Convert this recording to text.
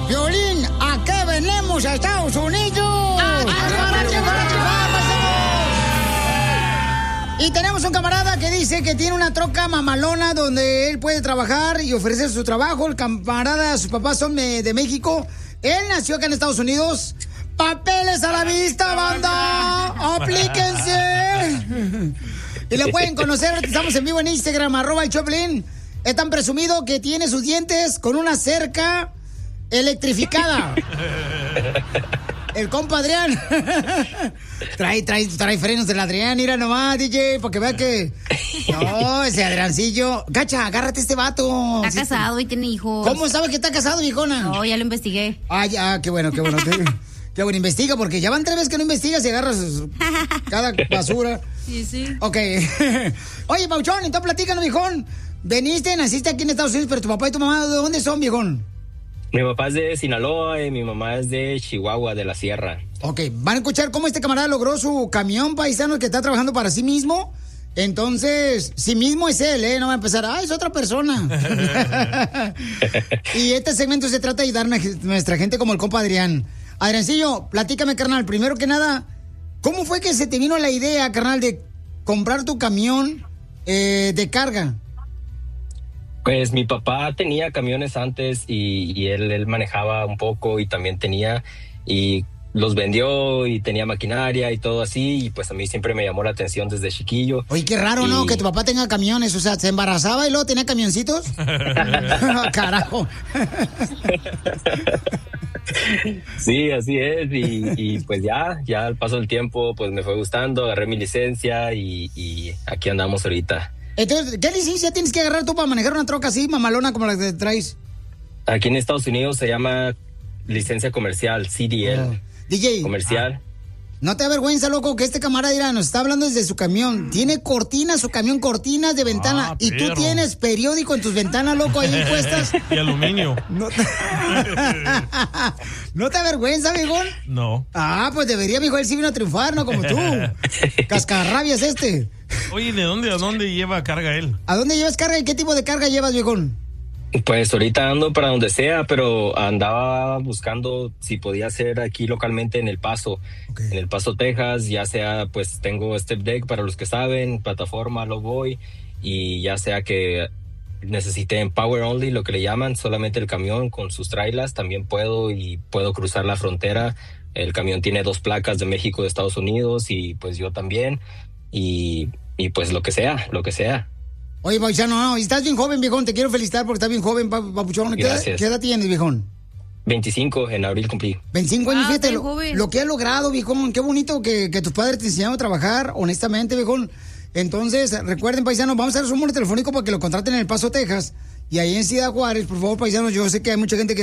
Violín, ¿a qué venimos a Estados Unidos? Y tenemos un camarada que dice que tiene una troca mamalona donde él puede trabajar y ofrecer su trabajo. El camarada, sus papás son de México. Él nació acá en Estados Unidos. ¡Papeles a la vista, banda! ¡Aplíquense! Y lo pueden conocer, estamos en vivo en Instagram, @el Choplin. Es tan presumido que tiene sus dientes con una cerca electrificada. El compa Adrián. trae frenos del Adrián, mira nomás, DJ, para que vea que... No, ese Adriancillo. Gacha, agárrate este vato. Está casado y tiene hijos. ¿Cómo sabes que está casado, viejona? No, ya lo investigué. Ah, ya, qué bueno. Qué bueno, investiga, porque ya van 3 veces que no investigas y agarras cada basura. Sí. Ok. Oye, Pauchón, entonces platícanos, viejón. Naciste aquí en Estados Unidos, pero tu papá y tu mamá, ¿de dónde son, viejón? Mi papá es de Sinaloa y mi mamá es de Chihuahua, de la Sierra. Ok, van a escuchar cómo este camarada logró su camión, paisano, que está trabajando para sí mismo. Entonces, sí mismo es él, ¿eh? No va a empezar, es otra persona. Y este segmento se trata de ayudar a nuestra gente como el compa Adrián. Adriancillo, platícame, carnal, primero que nada, ¿cómo fue que se te vino la idea, carnal, de comprar tu camión de carga? Pues mi papá tenía camiones antes y él manejaba un poco y también tenía, y los vendió y tenía maquinaria y todo así, y pues a mí siempre me llamó la atención desde chiquillo. Oye, qué raro, ¿no? Que tu papá tenga camiones, o sea, ¿se embarazaba y luego tenía camioncitos? Carajo. Sí, así es, y pues ya al paso del tiempo pues me fue gustando, agarré mi licencia y aquí andamos ahorita. Entonces, ¿qué licencia tienes que agarrar tú para manejar una troca así, mamalona, como la que traes? Aquí en Estados Unidos se llama licencia comercial, CDL. DJ. Comercial. No te da vergüenza, loco, que este camarada nos está hablando desde su camión. Tiene cortinas, su camión, cortinas de ventana. Y tú tienes periódico en tus ventanas, loco, ahí puestas. Y aluminio. ¿No te da vergüenza, viejón? No. Pues debería, mijo, él sí vino a triunfar, no como tú. Cascarrabias este. Oye, ¿a dónde lleva carga él? ¿A dónde llevas carga y qué tipo de carga llevas, viejón? Pues ahorita ando para donde sea, pero andaba buscando si podía ser aquí localmente en El Paso, en El Paso, Texas, ya sea, pues tengo step deck para los que saben, plataforma, lo voy, y ya sea que necesité en power only, lo que le llaman, solamente el camión con sus trailers, también puedo cruzar la frontera. El camión tiene 2 placas de México, de Estados Unidos, y pues yo también, y pues lo que sea. Oye, paisano, estás bien joven, viejón. Te quiero felicitar porque estás bien joven, papuchón. Gracias. ¿Qué edad tienes, viejón? 25, en abril cumplí. 25 años, fíjate, joven. lo que has logrado, viejón. Qué bonito que tus padres te enseñaron a trabajar, honestamente, viejón. Entonces, recuerden, paisanos, vamos a dar su número telefónico para que lo contraten en El Paso, Texas. Y ahí en Ciudad Juárez, por favor, paisanos, yo sé que hay mucha gente que